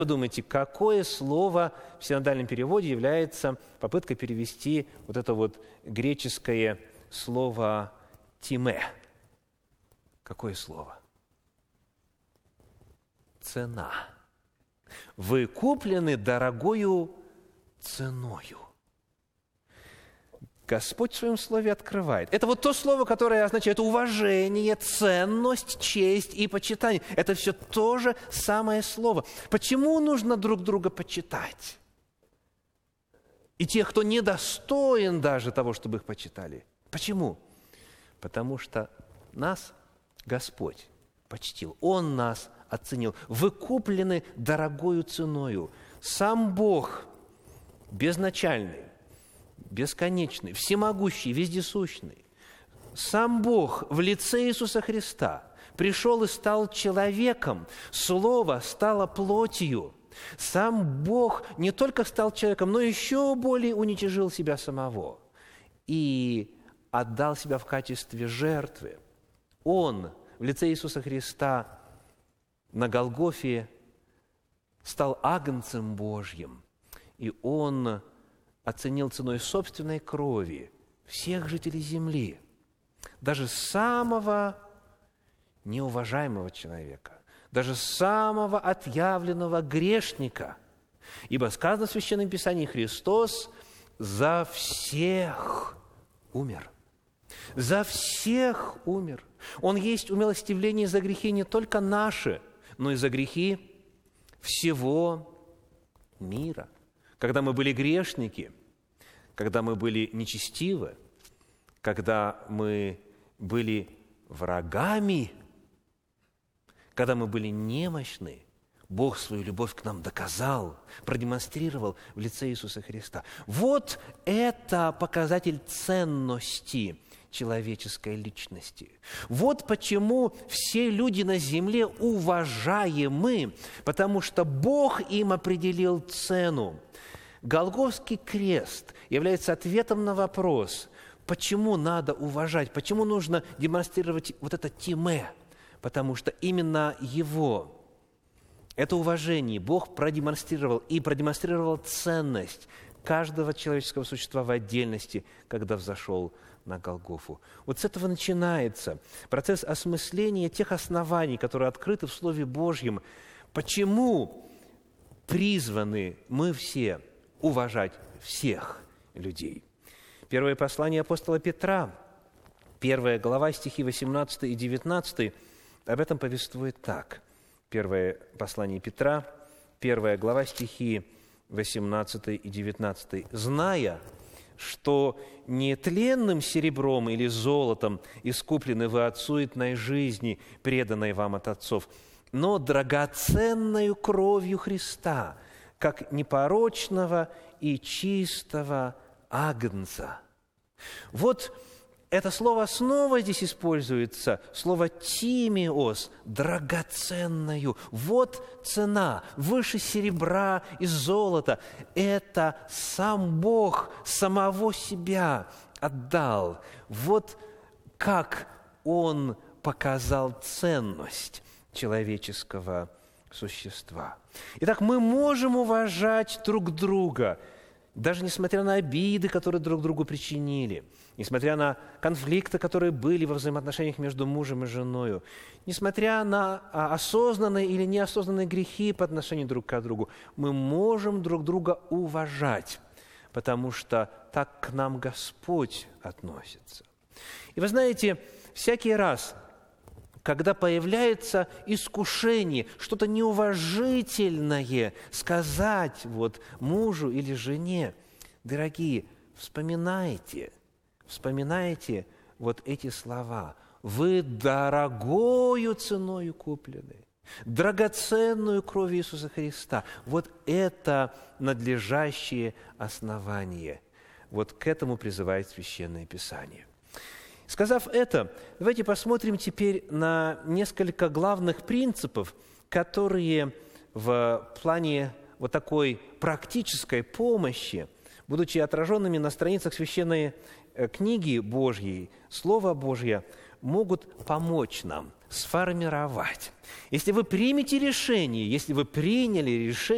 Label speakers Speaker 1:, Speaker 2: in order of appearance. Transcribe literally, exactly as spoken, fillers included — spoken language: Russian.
Speaker 1: Подумайте, какое слово в синодальном переводе является попыткой перевести вот это вот греческое слово «тиме». Какое слово? Цена. Вы куплены дорогою ценою. Господь в Своем Слове открывает. Это вот то слово, которое означает уважение, ценность, честь и почитание. Это все то же самое слово. Почему нужно друг друга почитать? И тех, кто недостоин даже того, чтобы их почитали. Почему? Потому что нас Господь почтил. Он нас оценил. Вы куплены дорогою ценою. Сам Бог безначальный, бесконечный, всемогущий, вездесущный. Сам Бог в лице Иисуса Христа пришел и стал человеком. Слово стало плотью. Сам Бог не только стал человеком, но еще более уничижил себя самого и отдал себя в качестве жертвы. Он в лице Иисуса Христа на Голгофе стал агнцем Божьим, и Он оценил ценой собственной крови всех жителей земли, даже самого неуважаемого человека, даже самого отъявленного грешника. Ибо сказано в Священном Писании: Христос за всех умер. За всех умер. Он есть умилостивление за грехи не только наши, но и за грехи всего мира. Когда мы были грешники, когда мы были нечестивы, когда мы были врагами, когда мы были немощны, Бог свою любовь к нам доказал, продемонстрировал в лице Иисуса Христа. Вот это показатель ценности человеческой личности. Вот почему все люди на земле уважаемы, потому что Бог им определил цену. Голгофский крест является ответом на вопрос, почему надо уважать, почему нужно демонстрировать вот это тиме, потому что именно его, это уважение Бог продемонстрировал, и продемонстрировал ценность каждого человеческого существа в отдельности, когда взошел на Голгофу. Вот с этого начинается процесс осмысления тех оснований, которые открыты в Слове Божьем. Почему призваны мы все уважать всех людей? Первое послание апостола Петра, первая глава, стихи восемнадцатый и девятнадцатый, об этом повествует так. Первое послание Петра, первая глава, стихи восемнадцатый и девятнадцатый. «Зная, что не тленным серебром или золотом искуплены вы от суетной жизни, преданной вам от отцов, но драгоценною кровью Христа, как непорочного и чистого агнца». Вот это слово снова здесь используется, слово «тимиос», драгоценную. Вот цена, выше серебра и золота. Это сам Бог самого себя отдал. Вот как Он показал ценность человеческого существа. Итак, мы можем уважать друг друга, даже несмотря на обиды, которые друг другу причинили, несмотря на конфликты, которые были во взаимоотношениях между мужем и женой, несмотря на осознанные или неосознанные грехи по отношению друг к другу, мы можем друг друга уважать, потому что так к нам Господь относится. И вы знаете, всякий раз, когда появляется искушение, что-то неуважительное сказать вот мужу или жене, дорогие, вспоминайте, вспоминайте вот эти слова. Вы дорогою ценою куплены, драгоценную кровью Иисуса Христа. Вот это надлежащее основание. Вот к этому призывает Священное Писание. Сказав это, давайте посмотрим теперь на несколько главных принципов, которые в плане вот такой практической помощи, будучи отраженными на страницах Священной книги Божьей, Слово Божье, могут помочь нам сформировать. Если вы примете решение, если вы приняли решение,